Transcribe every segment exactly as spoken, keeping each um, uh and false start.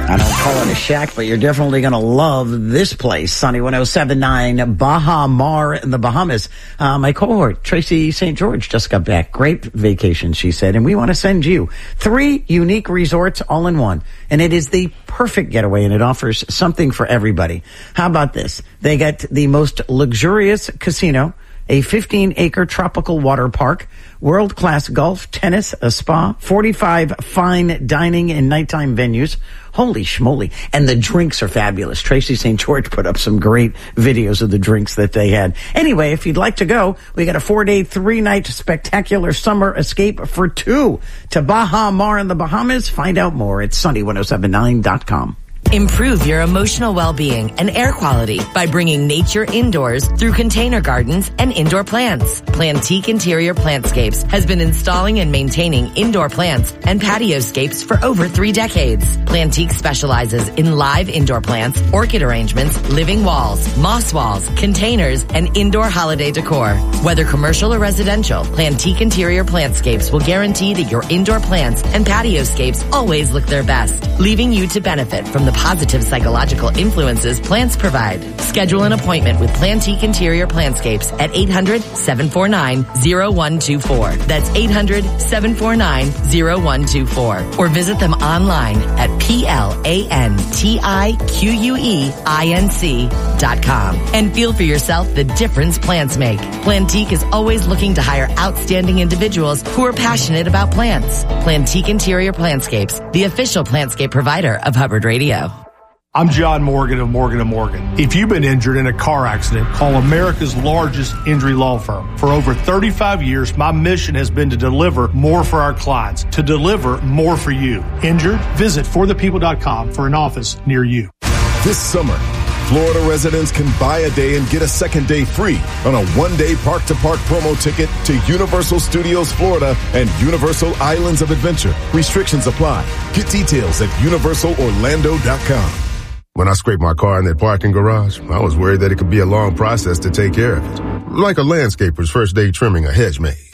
I don't call it a shack, but you're definitely going to love this place. Sunny one oh seven point nine, Baha Mar in the Bahamas. Uh, my cohort, Tracy Saint George, just got back. Great vacation, she said, and we want to send you three unique resorts all in one. And it is the perfect getaway, and it offers something for everybody. How about this? They got the most luxurious casino, a fifteen acre tropical water park, world-class golf, tennis, a spa, forty-five fine dining and nighttime venues. Holy schmoly. And the drinks are fabulous. Tracy Saint George put up some great videos of the drinks that they had. Anyway, if you'd like to go, we got a four-day, three-night spectacular summer escape for two to Baha Mar in the Bahamas. Find out more at sunny ten seventy-nine dot com. Improve your emotional well-being and air quality by bringing nature indoors through container gardens and indoor plants. Plantique Interior Plantscapes has been installing and maintaining indoor plants and patioscapes for over three decades. Plantique specializes in live indoor plants, orchid arrangements, living walls, moss walls, containers, and indoor holiday decor. Whether commercial or residential, Plantique Interior Plantscapes will guarantee that your indoor plants and patioscapes always look their best, leaving you to benefit from the positive psychological influences plants provide. Schedule an appointment with Plantique Interior Plantscapes at eight hundred, seven four nine, zero one two four. That's eight hundred, seven four nine, zero one two four. Or visit them online at P L A N T I Q U E I N C dot com. And feel for yourself the difference plants make. Plantique is always looking to hire outstanding individuals who are passionate about plants. Plantique Interior Plantscapes, the official plantscape provider of Hubbard Radio. I'm John Morgan of Morgan and Morgan. If you've been injured in a car accident, call America's largest injury law firm. For over thirty-five years, my mission has been to deliver more for our clients, to deliver more for you. Injured? Visit for the people dot com for an office near you. This summer, Florida residents can buy a day and get a second day free on a one-day park-to-park promo ticket to Universal Studios Florida and Universal Islands of Adventure. Restrictions apply. Get details at universal orlando dot com. When I scraped my car in that parking garage, I was worried that it could be a long process to take care of it. Like a landscaper's first day trimming a hedge maze.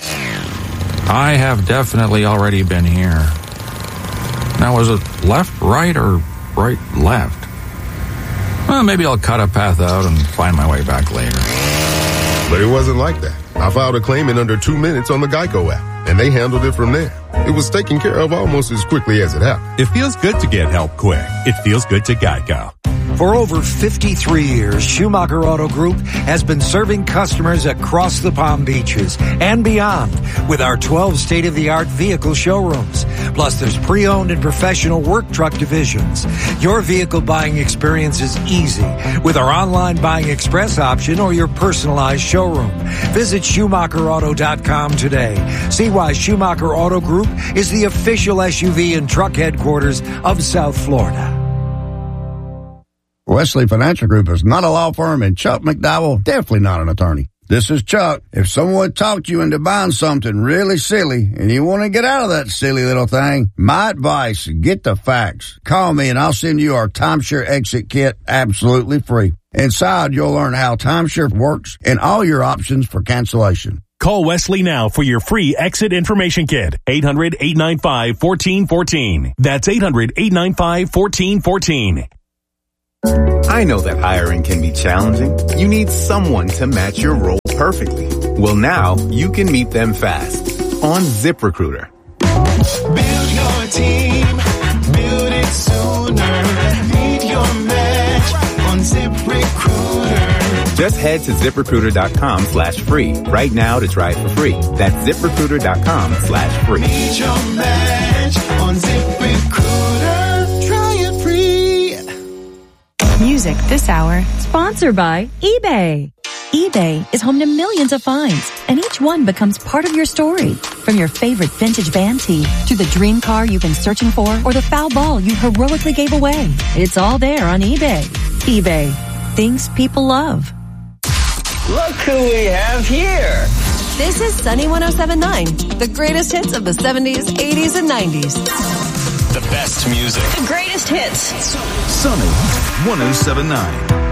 I have definitely already been here. Now, was it left, right, or right, left? Well, maybe I'll cut a path out and find my way back later. But it wasn't like that. I filed a claim in under two minutes on the Geico app, and they handled it from there. It was taken care of almost as quickly as it happened. It feels good to get help quick. It feels good to Geico. For over fifty-three years, Schumacher Auto Group has been serving customers across the Palm Beaches and beyond with our twelve state-of-the-art vehicle showrooms. Plus, there's pre-owned and professional work truck divisions. Your vehicle buying experience is easy with our online buying express option or your personalized showroom. Visit Schumacher Auto dot com today. See why Schumacher Auto Group is the official S U V and truck headquarters of South Florida. Wesley Financial Group is not a law firm, and Chuck McDowell definitely not an attorney. This is Chuck. If someone talked you into buying something really silly and you want to get out of that silly little thing, my advice, get the facts. Call me and I'll send you our timeshare exit kit absolutely free. Inside, you'll learn how timeshare works and all your options for cancellation. Call Wesley now for your free exit information kit. eight hundred, eight nine five, one four one four. That's eight hundred, eight nine five, one four one four. I know that hiring can be challenging. You need someone to match your role perfectly. Well, now you can meet them fast on ZipRecruiter. Build your team, build it sooner. Meet your match on ZipRecruiter. Just head to ZipRecruiter.com slash free right now to try it for free. That's ZipRecruiter.com slash free. Meet your match on ZipRecruiter. Try it free. Music this hour, sponsored by eBay. eBay is home to millions of finds, and each one becomes part of your story. From your favorite vintage van tee to the dream car you've been searching for or the foul ball you heroically gave away. It's all there on eBay. eBay. Things people love. Look who we have here. This is Sunny ten seventy-nine, the greatest hits of the seventies, eighties, and nineties. The best music. The greatest hits. Sunny ten seventy-nine.